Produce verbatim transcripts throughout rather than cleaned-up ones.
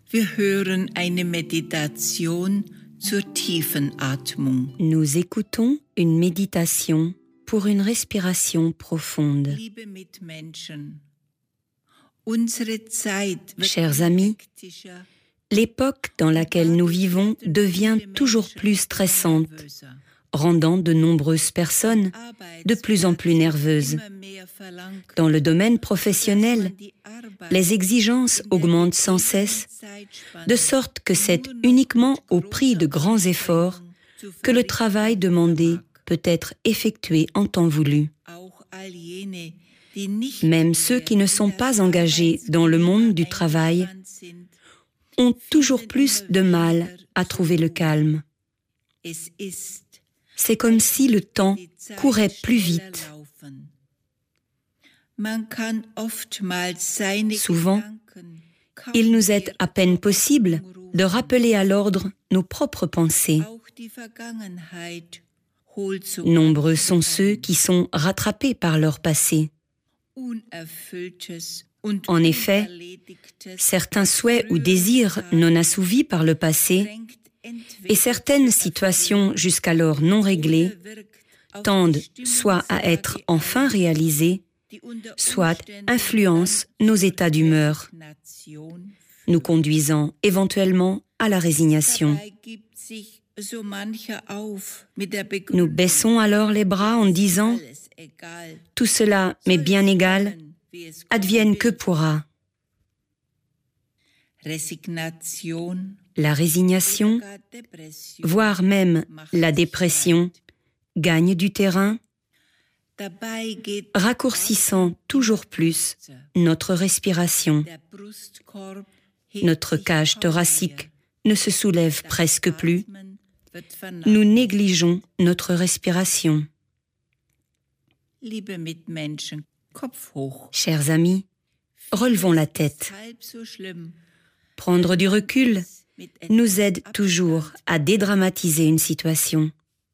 Wir hören eine Meditation zur tiefen Atmung. Nous écoutons une méditation pour une respiration profonde. Liebe Mitmenschen, unsere Zeit wird Chers amis, hektischer, l'époque dans laquelle nous vivons devient toujours plus stressante, rendant de nombreuses personnes de plus en plus nerveuses. Dans le domaine professionnel, les exigences augmentent sans cesse, de sorte que c'est uniquement au prix de grands efforts que le travail demandé peut être effectué en temps voulu. Même ceux qui ne sont pas engagés dans le monde du travail ont toujours plus de mal à trouver le calme. C'est comme si le temps courait plus vite. Souvent, il nous est à peine possible de rappeler à l'ordre nos propres pensées. Nombreux sont ceux qui sont rattrapés par leur passé. En effet, certains souhaits ou désirs non assouvis par le passé et certaines situations jusqu'alors non réglées tendent soit à être enfin réalisées, soit influencent nos états d'humeur, nous conduisant éventuellement à la résignation. Nous baissons alors les bras en disant « Tout cela m'est bien égal, advienne que pourra ». La résignation, voire même la dépression, gagne du terrain, raccourcissant toujours plus notre respiration. Notre cage thoracique ne se soulève presque plus. Nous négligeons notre respiration. Chers amis, relevons la tête. Prendre du recul nous aide toujours à dédramatiser une situation.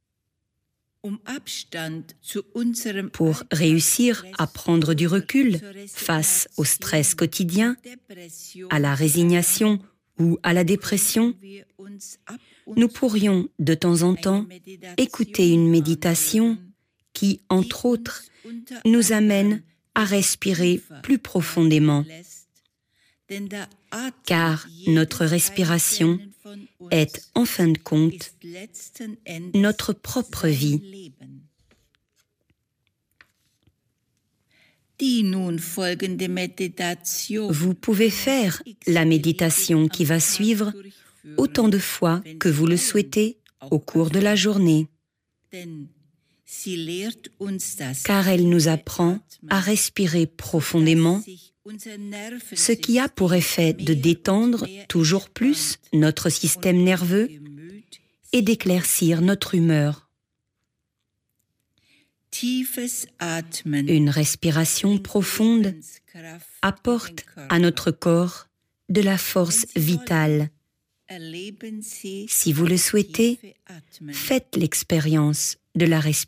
Pour réussir à prendre du recul face au stress quotidien, à la résignation ou à la dépression, nous pourrions de temps en temps écouter une méditation qui, entre autres, nous amène à respirer plus profondément. Car notre respiration est, en fin de compte, notre propre vie. Vous pouvez faire la méditation qui va suivre autant de fois que vous le souhaitez au cours de la journée, car elle nous apprend à respirer profondément, ce qui a pour effet de détendre toujours plus notre système nerveux et d'éclaircir notre humeur. Une respiration profonde apporte à notre corps de la force vitale. Si vous le souhaitez, faites l'expérience de la respiration.